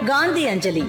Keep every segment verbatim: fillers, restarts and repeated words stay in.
காந்தி அஞ்சலி.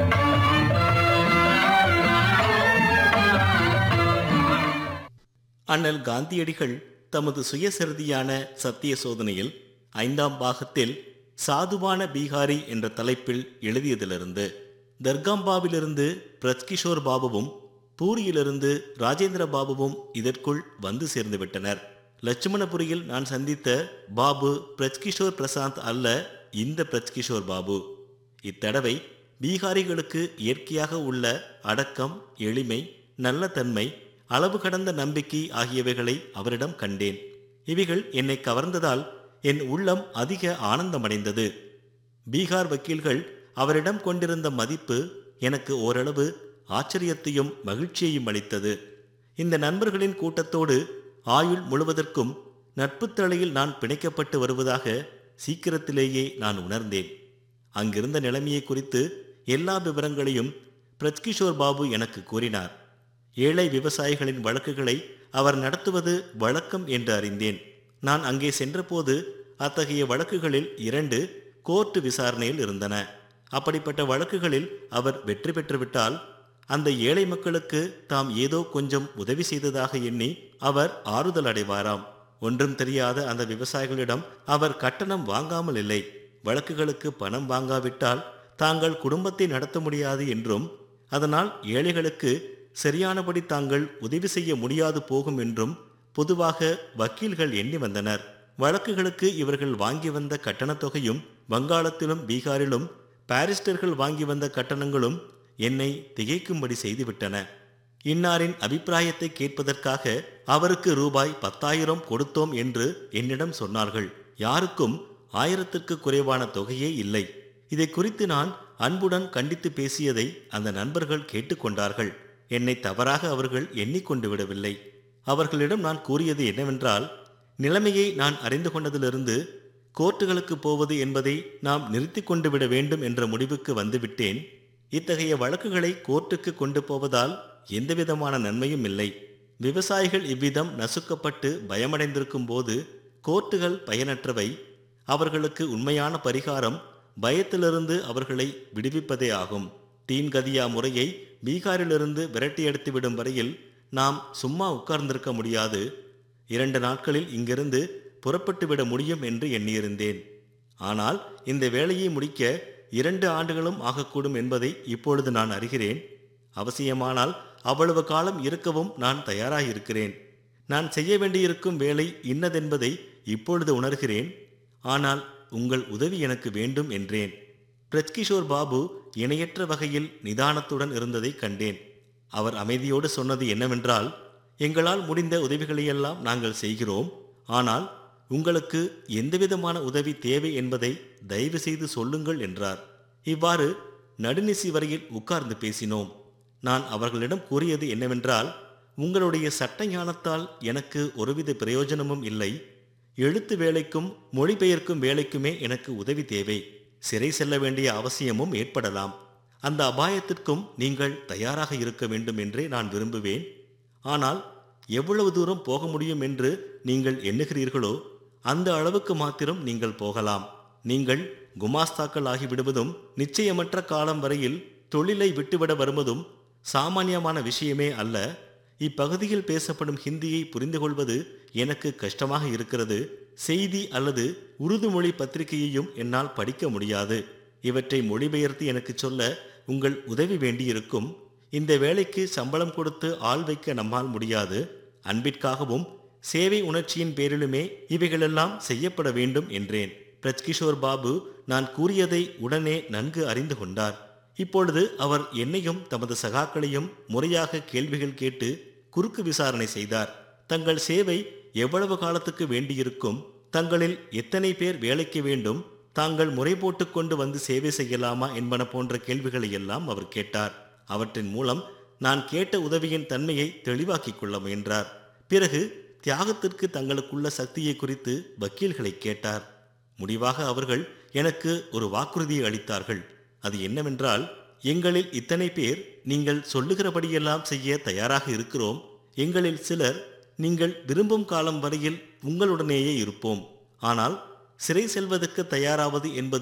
அண்ணல் காந்தியடிகள் தமது சுயசரிதியான சத்திய சோதனையில் ஐந்தாம் பாகத்தில் சாதுவான பீகாரி என்ற தலைப்பில் எழுதியதிலிருந்து தர்காம்பாவிலிருந்து பிரஜ்கிஷோர் பாபுவும் பூரியிலிருந்து ராஜேந்திர பாபுவும் இதற்குள் வந்து சேர்ந்து விட்டனர். லட்சுமணபுரியில் நான் சந்தித்த பாபு பிரஜ்கிஷோர் பிரசாந்த் அல்ல, இந்த பிரஜ்கிஷோர் பாபு. இத்தடவை பீகாரிகளுக்கு இயற்கையாக உள்ள அடக்கம், எளிமை, நல்ல தன்மை, அளவு கடந்த நம்பிக்கை ஆகியவைகளை அவரிடம் கண்டேன். இவைகள் என்னை கவர்ந்ததால் என் உள்ளம் அதிக ஆனந்தமடைந்தது. பீகார் வக்கீல்கள் அவரிடம் கொண்டிருந்த மதிப்பு எனக்கு ஓரளவு ஆச்சரியத்தையும் மகிழ்ச்சியையும் அளித்தது. இந்த நண்பர்களின் கூட்டத்தோடு ஆயுள் முழுவதற்கும் நட்பு தலையில் நான் பிணைக்கப்பட்டு வருவதாக சீக்கிரத்திலேயே நான் உணர்ந்தேன். அங்கிருந்த நிலைமையை குறித்து எல்லா விவரங்களையும் பிரஜ்கிஷோர் பாபு எனக்கு கூறினார். ஏழை விவசாயிகளின் வழக்குகளை அவர் நடத்துவது வழக்கம் என்று அறிந்தேன். நான் அங்கே சென்றபோது அத்தகைய வழக்குகளில் இரண்டு கோர்ட்டு விசாரணையில் இருந்தன. அப்படிப்பட்ட வழக்குகளில் அவர் வெற்றி பெற்றுவிட்டால் அந்த ஏழை மக்களுக்கு தாம் ஏதோ கொஞ்சம் உதவி செய்ததாக எண்ணி அவர் ஆறுதல் அடைவாராம். ஒன்றும் தெரியாத அந்த விவசாயிகளிடம் அவர் கட்டணம் வாங்காமல் இல்லை. வழக்குகளுக்கு பணம் வாங்காவிட்டால் தாங்கள் குடும்பத்தை நடத்த முடியாது என்றும், அதனால் ஏழைகளுக்கு சரியானபடி தாங்கள் உதவி செய்ய முடியாது போகும் என்றும் பொதுவாக வக்கீல்கள் எண்ணி வந்தனர். வழக்குகளுக்கு இவர்கள் வாங்கி வந்த கட்டணத் தொகையும் வங்காளத்திலும் பீகாரிலும் பாரிஸ்டர்கள் வாங்கி வந்த கட்டணங்களும் என்னை திகைக்கும்படி செய்துவிட்டன. இன்னாரின் அபிப்பிராயத்தை கேட்பதற்காக அவருக்கு ரூபாய் பத்தாயிரம் கொடுத்தோம் என்று என்னிடம் சொன்னார்கள். யாருக்கும் ஆயிரத்திற்கு குறைவான தொகையே இல்லை. இதை குறித்து நான் அன்புடன் கண்டித்து பேசியதை அந்த நண்பர்கள் கேட்டுக்கொண்டார்கள். என்னை தவறாக அவர்கள் எண்ணிக்கொண்டு விடவில்லை. அவர்களிடம் நான் கூறியது என்னவென்றால், நிலைமையை நான் அறிந்து கொண்டதிலிருந்து கோர்ட்டுகளுக்கு போவது என்பதை நாம் நிறுத்தி கொண்டு விட வேண்டும் என்ற முடிவுக்கு வந்துவிட்டேன். இத்தகைய வழக்குகளை கோர்ட்டுக்கு கொண்டு போவதால் எந்தவிதமான நன்மையும் இல்லை. விவசாயிகள் இவ்விதம் நசுக்கப்பட்டு பயமடைந்திருக்கும் போது கோர்ட்டுகள் பயனற்றவை. அவர்களுக்கு உண்மையான பரிகாரம் பயத்திலிருந்து அவர்களை விடுவிப்பதே ஆகும். தீன்கதியா முறையை பீகாரிலிருந்து விரட்டியெடுத்து விடும் வரையில் நாம் சும்மா உட்கார்ந்திருக்க முடியாது. இரண்டு நாட்களில் இங்கிருந்து புறப்பட்டு விட முடியும் என்று எண்ணியிருந்தேன். ஆனால் இந்த வேலையை முடிக்க இரண்டு ஆண்டுகளும் ஆகக்கூடும் என்பதை இப்பொழுது நான் அறிகிறேன். அவசியமானால் அவ்வளவு காலம் இருக்கவும் நான் தயாராயிருக்கிறேன். நான் செய்ய வேண்டியிருக்கும் வேலை இன்னதென்பதை இப்பொழுது உணர்கிறேன். ஆனால் உங்கள் உதவி எனக்கு வேண்டும் என்றேன். பிரஜ்கிஷோர் பாபு இணையற்ற வகையில் நிதானத்துடன் இருந்ததை கண்டேன். அவர் அமைதியோடு சொன்னது என்னவென்றால், எங்களால் முடிந்த உதவிகளையெல்லாம் நாங்கள் செய்கிறோம். ஆனால் உங்களுக்கு எந்தவிதமான உதவி தேவை என்பதை தயவு செய்து சொல்லுங்கள் என்றார். இவ்வாறு நடுநிசி வரையில் உட்கார்ந்து பேசினோம். நான் அவர்களிடம் கூறியது என்னவென்றால், உங்களுடைய சட்ட ஞானத்தால் எனக்கு ஒருவித பிரயோஜனமும் இல்லை. எழுத்து வேலைக்கும் மொழிபெயர்க்கும் வேலைக்குமே எனக்கு உதவி தேவை. சிறை செல்ல வேண்டிய அவசியமும் ஏற்படலாம். அந்த அபாயத்திற்கும் நீங்கள் தயாராக இருக்க வேண்டும் என்றே நான் விரும்புவேன். ஆனால் எவ்வளவு தூரம் போக முடியும் என்று நீங்கள் எண்ணுகிறீர்களோ அந்த அளவுக்கு மாத்திரம் நீங்கள் போகலாம். நீங்கள் குமாஸ்தாக்கள் ஆகிவிடுவதும் நிச்சயமற்ற காலம் வரையில் தொழிலை விட்டுவிட வருவதும் சாமானியமான விஷயமே அல்ல. இப்பகுதியில் பேசப்படும் ஹிந்தியை புரிந்து கொள்வது எனக்கு கஷ்டமாக இருக்கிறது. செய்தி அல்லது உருது மொழி பத்திரிகையையும் என்னால் படிக்க முடியாது. இவற்றை மொழிபெயர்த்து எனக்கு சொல்ல உங்கள் உதவி வேண்டியிருக்கும். இந்த வேலைக்கு சம்பளம் கொடுத்து ஆள் வைக்க நம்மால் முடியாது. அன்பிற்காகவும் சேவை உணர்ச்சியின் பேரிலுமே இவைகளெல்லாம் செய்யப்பட வேண்டும் என்றேன். பிரஜ்கிஷோர் பாபு நான் கூறியதை உடனே நன்கு அறிந்து கொண்டார். இப்பொழுது அவர் என்னையும் தமது சகாக்களையும் முறையாக கேள்விகள் கேட்டு குறுக்கு விசாரணை செய்தார். தங்கள் சேவை எவ்வளவு காலத்துக்கு வேண்டியிருக்கும், தங்களில் எத்தனை பேர் வேலைக்கு வேண்டும், தாங்கள் முறை போட்டு கொண்டு வந்து சேவை செய்யலாமா என்பன போன்ற கேள்விகளை எல்லாம் அவர் கேட்டார். அவற்றின் மூலம் நான் கேட்ட உதவியின் தன்மையை தெளிவாக்கிக் கொள்ள முயன்றார். பிறகு தியாகத்திற்கு தங்களுக்குள்ள சக்தியை குறித்து வக்கீல்களை கேட்டார். முடிவாக அவர்கள் எனக்கு ஒரு வாக்குறுதியை அளித்தார்கள். அது என்னவென்றால், எங்களில் இத்தனை பேர் நீங்கள் சொல்லுகிறபடியெல்லாம் செய்ய தயாராக இருக்கிறோம். எங்களில் சிலர் நீங்கள் விரும்பும் காலம் வரையில் உங்களுடனேயே இருப்போம். ஆனால் சிறை செல்வதற்கு தயாராவது என்பது